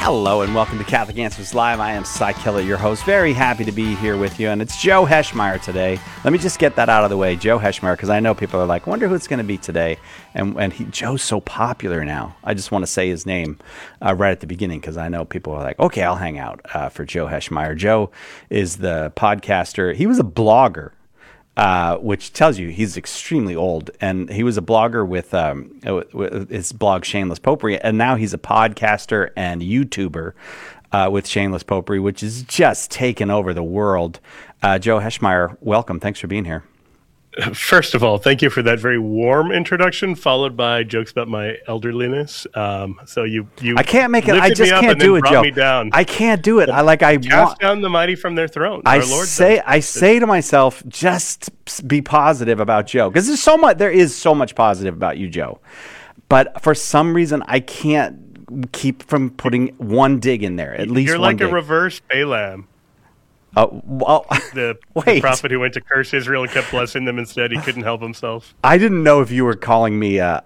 Hello and welcome to Catholic Answers Live. I am Cy Kellett, your host. Very happy to be here with you. And it's Joe Heschmeyer today. Let me just get that out of the way. Joe Heschmeyer, because I know people are like, wonder who it's going to be today. And Joe's so popular now. I just want to say his name right at the beginning because I know people are like, okay, I'll hang out for Joe Heschmeyer. Joe is the podcaster. He was a blogger. Which tells you he's extremely old, and he was a blogger with his blog Shameless Popery, and now he's a podcaster and YouTuber with Shameless Popery, which is just taken over the world. Joe Heschmeyer, welcome. Thanks for being here. First of all, thank you for that very warm introduction, followed by jokes about my elderliness. So you I can't make it. I just can't do it, Joe. Me down. I can't do it. Cast down the mighty from their throne. I say to myself, just be positive about Joe, because there is so much positive about you, Joe. But for some reason, I can't keep from putting one dig in there. At least you're one like dig. A reverse Balaam. Well, the prophet who went to curse Israel and kept blessing them instead. He couldn't help himself. I didn't know if you were calling me No,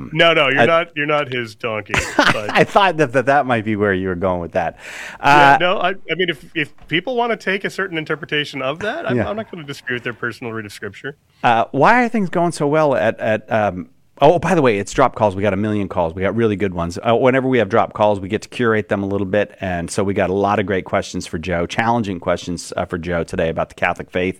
you're not his donkey. But. I thought that might be where you were going with that. I mean, if people want to take a certain interpretation of that, I'm not going to disagree with their personal read of Scripture. Why are things going so well at Oh, by the way, it's drop calls. We got 1 million calls. We got really good ones. Whenever we have drop calls, we get to curate them a little bit. And so we got a lot of great questions for Joe, challenging questions for Joe today about the Catholic faith,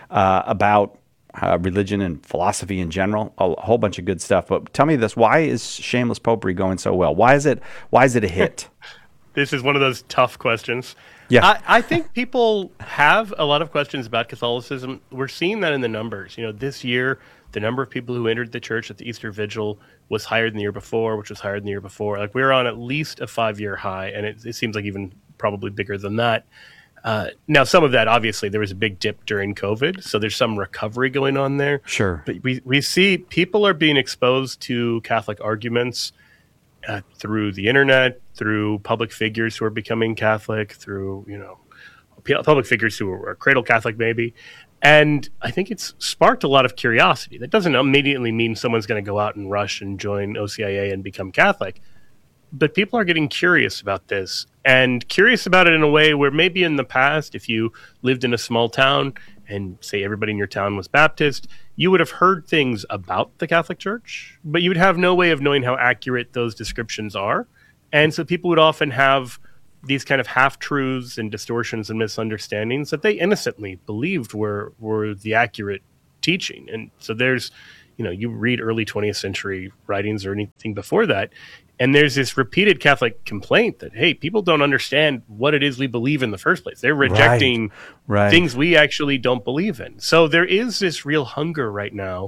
about religion and philosophy in general, a whole bunch of good stuff. But tell me this, why is Shameless Popery going so well? Why is it a hit? This is one of those tough questions. Yeah. I think people have a lot of questions about Catholicism. We're seeing that in the numbers. This year, the number of people who entered the church at the Easter Vigil was higher than the year before, which was higher than the year before. Like, we're on at least a 5-year high, and it seems like even probably bigger than that. Now, some of that, obviously, there was a big dip during COVID, so there's some recovery going on there. Sure. But we see people are being exposed to Catholic arguments through the internet, through public figures who are becoming Catholic, through, public figures who are cradle Catholic maybe. And I think it's sparked a lot of curiosity. That doesn't immediately mean someone's going to go out and rush and join OCIA and become Catholic. But people are getting curious about this, and curious about it in a way where maybe in the past, if you lived in a small town and say everybody in your town was Baptist, you would have heard things about the Catholic Church, but you would have no way of knowing how accurate those descriptions are. And so people would often have these kind of half-truths and distortions and misunderstandings that they innocently believed were the accurate teaching. And so there's, you read early 20th century writings or anything before that, and there's this repeated Catholic complaint that, hey, people don't understand what it is we believe in the first place. They're rejecting things we actually don't believe in. So there is this real hunger right now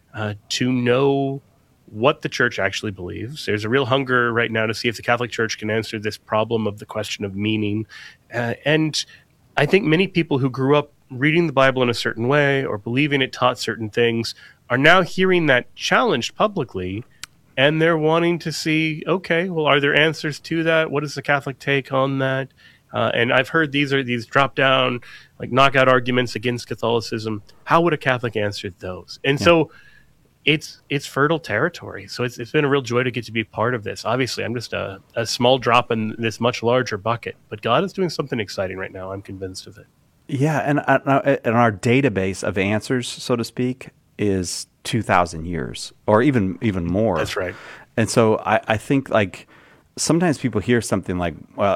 to know what the church actually believes. There's a real hunger right now to see if the Catholic Church can answer this problem of the question of meaning. And I think many people who grew up reading the Bible in a certain way or believing it taught certain things are now hearing that challenged publicly, and they're wanting to see, okay, well, are there answers to that? What is the Catholic take on that? And I've heard these drop-down, like knockout arguments against Catholicism. How would a Catholic answer those? And so it's fertile territory. So it's been a real joy to get to be part of this. Obviously, I'm just a small drop in this much larger bucket, but God is doing something exciting right now. I'm convinced of it. Yeah, and our database of answers, so to speak, is 2,000 years or even more. That's right. And so I think, like, sometimes people hear something like, well,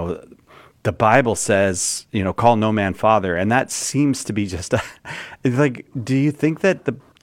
the Bible says, call no man father, and that seems to be just like, do you think that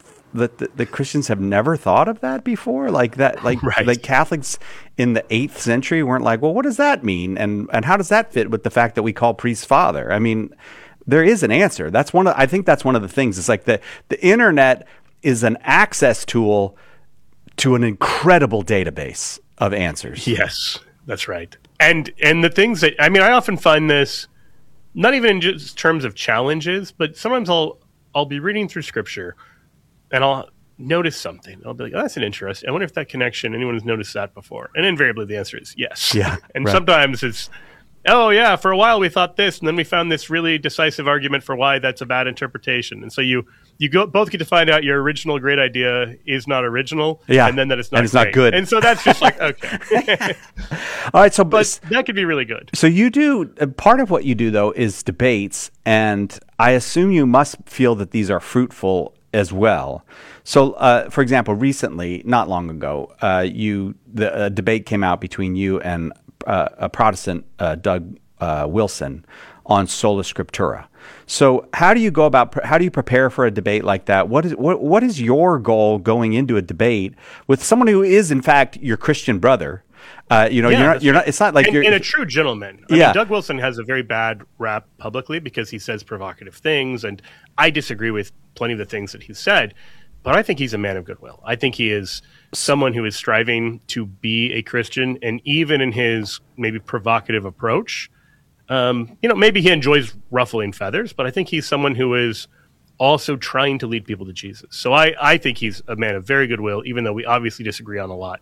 the Christians have never thought of that before? Like that, like Catholics in the 8th century weren't like, well, what does that mean? And how does that fit with the fact that we call priests father? I mean, there is an answer. I think that's one of the things. It's like the internet is an access tool to an incredible database of answers. Yes, that's right. And the things that, I mean, I often find this, not even in just terms of challenges, but sometimes I'll be reading through Scripture and I'll notice something. I'll be like, oh, that's an interesting. I wonder if that connection, anyone has noticed that before? And invariably the answer is yes. Yeah. And sometimes it's, oh yeah, for a while we thought this, and then we found this really decisive argument for why that's a bad interpretation. And so you both get to find out your original great idea is not original, Yeah. and then that it's not And it's great. not good. And so that's just like, okay. All right. So, But that could be really good. so you do part of what you do though is debates, and I assume you must feel that these are fruitful as well. So, for example, recently, not long ago, a debate came out between you and a Protestant, Doug Wilson, on Sola Scriptura. So, how do you prepare for a debate like that? What is your goal going into a debate with someone who is, in fact, your Christian brother? You're not. It's not like you're and a true gentleman. I mean, Doug Wilson has a very bad rap publicly because he says provocative things, and I disagree with plenty of the things that he's said. But I think he's a man of goodwill. I think he is someone who is striving to be a Christian, and even in his maybe provocative approach, maybe he enjoys ruffling feathers, but I think he's someone who is also trying to lead people to Jesus. So I think he's a man of very goodwill, even though we obviously disagree on a lot.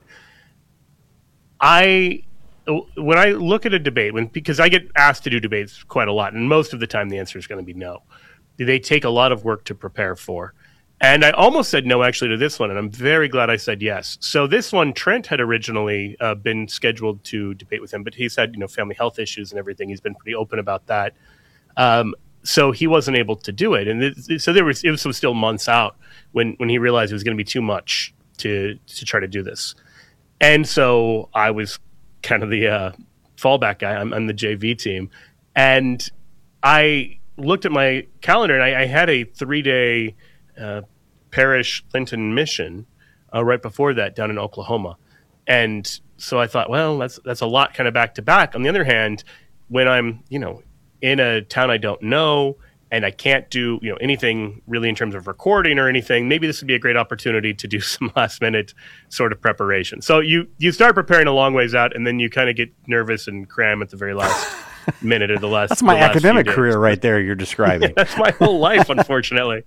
When I look at a debate, because I get asked to do debates quite a lot, and most of the time the answer is going to be no. They take a lot of work to prepare for. And I almost said no, actually, to this one, and I'm very glad I said yes. So this one, Trent had originally been scheduled to debate with him, but he's had family health issues and everything. He's been pretty open about that. So he wasn't able to do it. And it was still months out when he realized it was going to be too much to try to do this. And so I was kind of the fallback guy. I'm the JV team. And I looked at my calendar, and I had a 3-day parish Clinton mission right before that down in Oklahoma. And so I thought, well, that's a lot kind of back to back. On the other hand, when I'm, in a town I don't know and I can't do, anything really in terms of recording or anything, maybe this would be a great opportunity to do some last minute sort of preparation. So you start preparing a long ways out, and then you kind of get nervous and cram at the very last minute or the last. That's my academic career right there you're describing. Yeah, that's my whole life, unfortunately.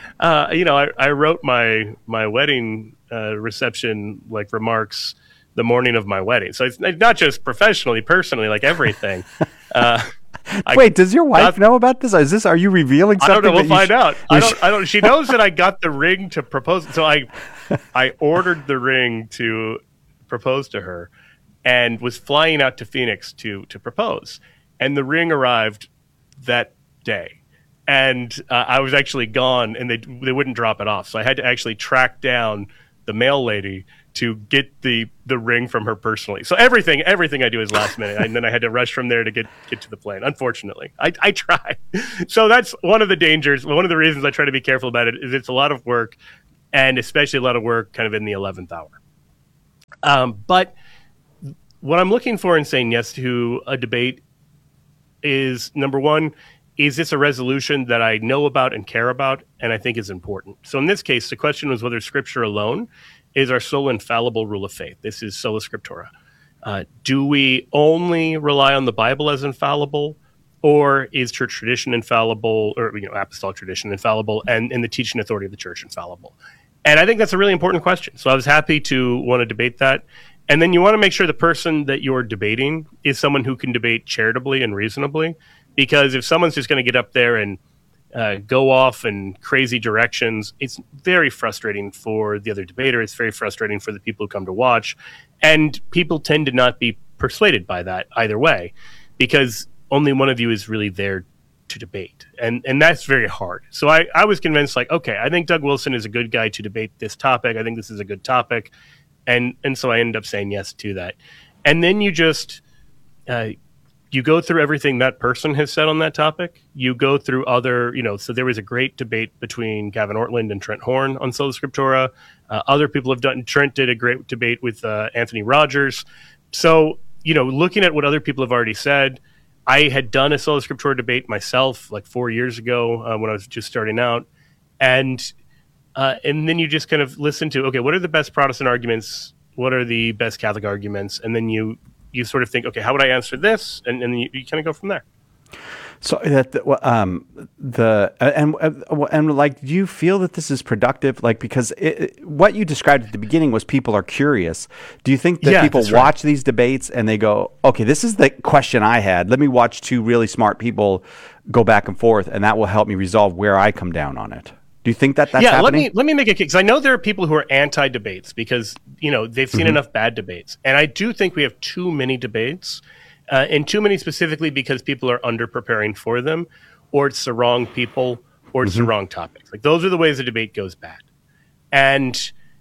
I wrote my wedding reception remarks the morning of my wedding. So it's not just professionally, personally, like everything. Wait, does your wife know about this? Are you revealing something? I don't know. We'll find out. I don't. She knows that I got the ring to propose. So I ordered the ring to propose to her, and was flying out to Phoenix to propose. And the ring arrived that day. And I was actually gone, and they wouldn't drop it off. So I had to actually track down the mail lady to get the ring from her personally. So everything I do is last minute, and then I had to rush from there to get to the plane. Unfortunately, I try. So that's one of the dangers. One of the reasons I try to be careful about it is it's a lot of work, and especially a lot of work kind of in the 11th hour. But what I'm looking for in saying yes to a debate is, number one, is this a resolution that I know about and care about and I think is important? So in this case, the question was whether Scripture alone is our sole infallible rule of faith. This is Sola Scriptura. Do we only rely on the Bible as infallible, or is church tradition infallible, or apostolic tradition infallible, and the teaching authority of the church infallible? And I think that's a really important question. So I was happy to want to debate that. And then you want to make sure the person that you're debating is someone who can debate charitably and reasonably. Because if someone's just going to get up there and go off in crazy directions, it's very frustrating for the other debater. It's very frustrating for the people who come to watch. And people tend to not be persuaded by that either way, because only one of you is really there to debate. And that's very hard. So I was convinced, okay, I think Doug Wilson is a good guy to debate this topic. I think this is a good topic. And so I ended up saying yes to that. And then you just... you go through everything that person has said on that topic. You go through other, so there was a great debate between Gavin Ortland and Trent Horn on Sola Scriptura. Other people have done, Trent did a great debate with Anthony Rogers. So, looking at what other people have already said, I had done a Sola Scriptura debate myself 4 years ago when I was just starting out. And then you just kind of listen to, okay, what are the best Protestant arguments? What are the best Catholic arguments? And then you sort of think, okay, how would I answer this? And then you kind of go from there. So that do you feel that this is productive? Because what you described at the beginning was people are curious. Do you think that people watch these debates and they go, okay, this is the question I had. Let me watch two really smart people go back and forth, and that will help me resolve where I come down on it? Do you think that that's happening? Let me make it, because I know there are people who are anti-debates because, they've seen enough bad debates. And I do think we have too many debates, and too many specifically because people are under-preparing for them, or it's the wrong people, or it's the wrong topics. Like, those are the ways the debate goes bad. And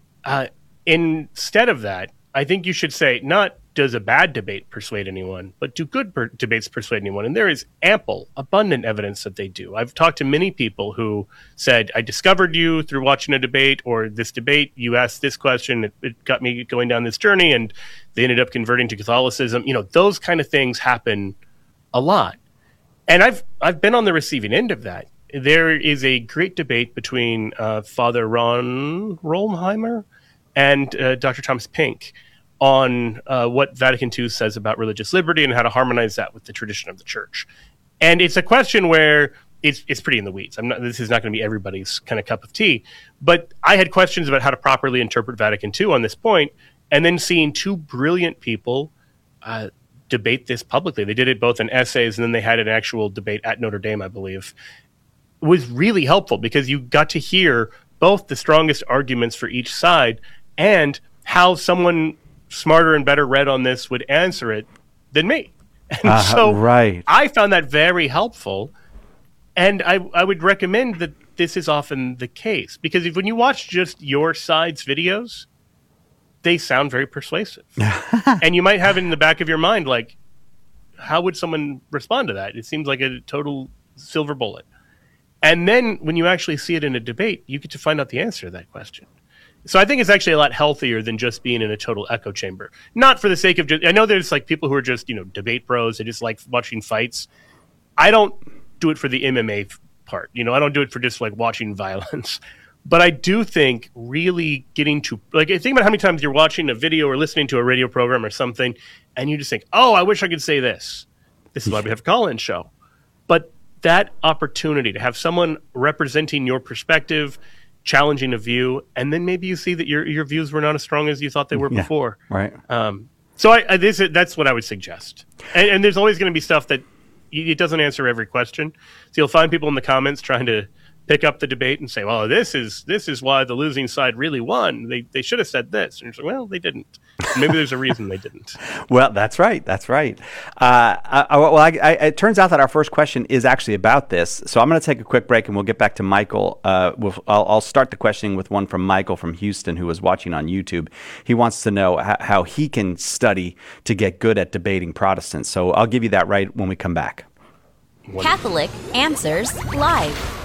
instead of that, I think you should say, not does a bad debate persuade anyone, but do good debates persuade anyone? And there is ample, abundant evidence that they do. I've talked to many people who said, I discovered you through watching a debate, or this debate, you asked this question, it got me going down this journey, and they ended up converting to Catholicism. Those kind of things happen a lot. And I've been on the receiving end of that. There is a great debate between Father Ron Rolheimer and Dr. Thomas Pink on what Vatican II says about religious liberty and how to harmonize that with the tradition of the church. And it's a question where it's pretty in the weeds. This is not going to be everybody's kind of cup of tea. But I had questions about how to properly interpret Vatican II on this point, and then seeing two brilliant people debate this publicly. They did it both in essays, and then they had an actual debate at Notre Dame, I believe. It was really helpful because you got to hear both the strongest arguments for each side and how someone smarter and better read on this would answer it than me. And so right. I found that very helpful. And I would recommend that this is often the case, because when you watch just your side's videos, they sound very persuasive. And you might have it in the back of your mind, like, how would someone respond to that? It seems like a total silver bullet. And then when you actually see it in a debate, you get to find out the answer to that question. So I think it's actually a lot healthier than just being in a total echo chamber. Not for the sake of I know there's like people who are just, debate pros. They just like watching fights. I don't do it for the MMA part. I don't do it for just like watching violence. But I do think really getting to, like, think about how many times you're watching a video or listening to a radio program or something, and you just think, oh, I wish I could say this. This is why we have a call-in show. But that opportunity to have someone representing your perspective, challenging a view, and then maybe you see that your views were not as strong as you thought they were before. Right. So that's what I would suggest. And there's always going to be stuff that it doesn't answer every question. So you'll find people in the comments trying to pick up the debate and say, well, this is why the losing side really won. They should have said this. And you're like, well, they didn't. Maybe there's a reason they didn't. Well, that's right. That's right. It turns out that our first question is actually about this. So I'm going to take a quick break and we'll get back to Michael. I'll start the questioning with one from Michael from Houston, who was watching on YouTube. He wants to know how he can study to get good at debating Protestants. So I'll give you that right when we come back. Catholic Answers Live.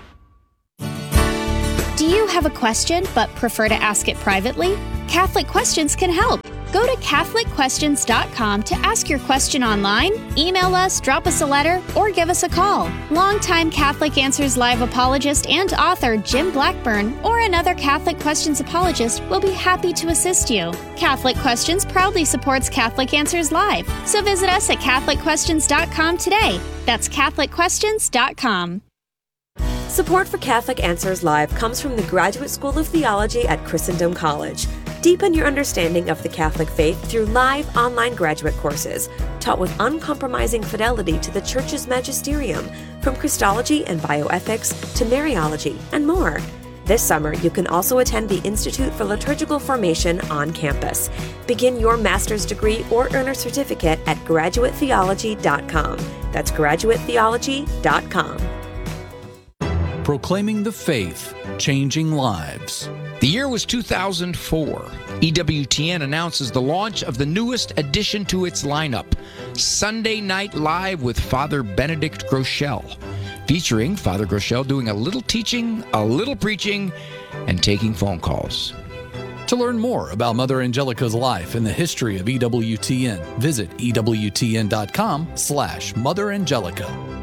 Do you have a question but prefer to ask it privately? Catholic Questions can help. Go to CatholicQuestions.com to ask your question online, email us, drop us a letter, or give us a call. Longtime Catholic Answers Live apologist and author Jim Blackburn or another Catholic Questions apologist will be happy to assist you. Catholic Questions proudly supports Catholic Answers Live, so visit us at CatholicQuestions.com today. That's CatholicQuestions.com. Support for Catholic Answers Live comes from the Graduate School of Theology at Christendom College. Deepen your understanding of the Catholic faith through live online graduate courses, taught with uncompromising fidelity to the Church's magisterium, from Christology and bioethics to Mariology and more. This summer, you can also attend the Institute for Liturgical Formation on campus. Begin your master's degree or earn a certificate at graduatetheology.com. That's graduatetheology.com. Proclaiming the faith, changing lives. The year was 2004. EWTN announces the launch of the newest addition to its lineup, Sunday Night Live with Father Benedict Groeschel, featuring Father Groeschel doing a little teaching, a little preaching, and taking phone calls. To learn more about Mother Angelica's life and the history of EWTN, visit EWTN.com/Mother Angelica.